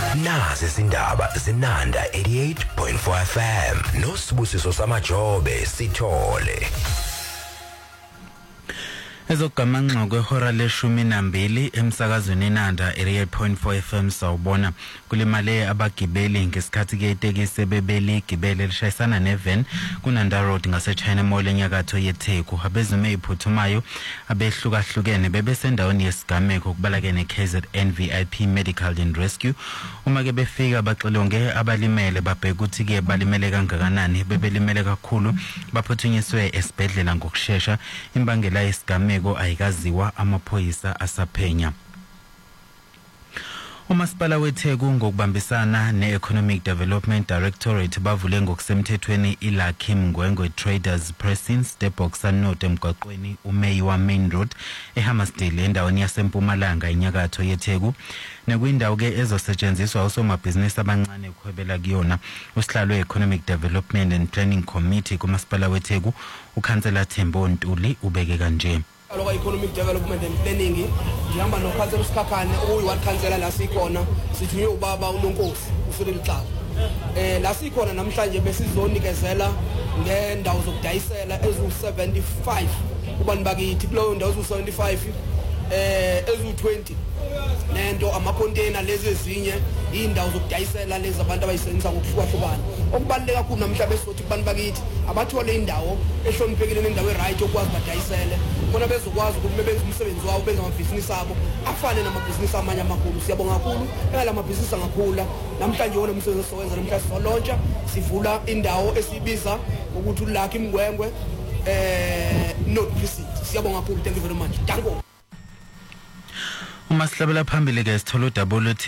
Nazi izindaba zinanda 88.4 FM noSibusiso samajobe sithole. Ezogamanxa kwehora le-12 emsakazweni Inanda 88.4 FM sawubona kulimale abagibeli ngesikhathi ke itekisi bebeli gibele lishayisana nevan kuNanda Road ngase China Mall enyakatho yeTheku abezume iphuthumayo abehlukahlukene bebesendaweni yesigameko kubalake neKZN VIP Medical and Rescue uma ke befika baxilonge abalimele babheka ukuthi ke balimele kangakanani bebelimele kakhulu baphuthunyiswe esibhedlela ngokusheshsha imbangela yesigameko ayikaziwa amaphoyisa asaphenya. Umasipala weTheku ngokubambisana ne-Economic Development Directorate bavule ngokusemthethweni iLucky Mngwengwe Traders Pressing Stepbox North emgwaqweni uMeyiwa Main Road eHammersdale endaweni yasempumalanga enyakatho yeTheku nekuyindawo ke ezosetshenziswa osomabhizinisi abancane ukuhwebela kuyona. Usihlalo we-Economic Development and Planning Committee kumasipala weTheku uKhansela Thembo Ntuli ubeke kanje. Aloka Economic Development and Planning ngihamba noKhansela uSikhakhane oyiwakhansela la sikhona sithunywe ubaba uNonkosi uSiril Xaba la sikhona namhlanje besizonikezela ngendawo zokudayisela ezu75 kubantu bakithi kuleyo ndawo ezu75 ezu20 nento amacontainer lezi ezinye indawo zokudayisela lezi abantu abayisebenzisa ngokuhlukahlukana okubaleka kakhulu namhlanje besothi kubantu bakithi abathole indawo ehloniphekile nendawo eright okwazi badayisele bona bezokwazi ukuthi benze umsebenzi wabo benze amabhizinisi abo afane namabhizinisi amanye amakhulu. Siyabonga kakhulu engala amabhizinisi angakhula namhlanje wona umsebenzi sowenza namhlanje solontsha sivula indawo esibiza ukuthi uLucky Mngwengwe North Precinct. Siyabonga kakhulu, thank you very much. Danko Uma sihlabela phambili ke sithola udabula